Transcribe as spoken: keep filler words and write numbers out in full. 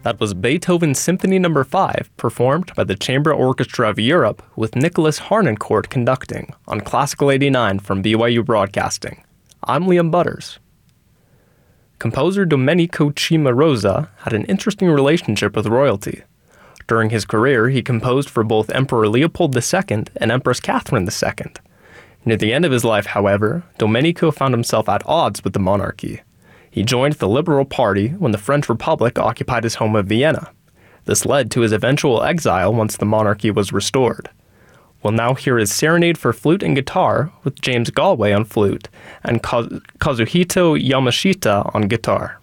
That was Beethoven's Symphony Number five, performed by the Chamber Orchestra of Europe with Nicholas Harnoncourt conducting on Classical eighty-nine from B Y U Broadcasting. I'm Liam Butters. Composer Domenico Cimarosa had an interesting relationship with royalty. During his career, he composed for both Emperor Leopold the Second and Empress Catherine the Second. Near the end of his life, however, Domenico found himself at odds with the monarchy. He joined the Liberal Party when the French Republic occupied his home of Vienna. This led to his eventual exile once the monarchy was restored. We'll now hear his Serenade for Flute and Guitar with James Galway on flute and Kazuhito Yamashita on guitar.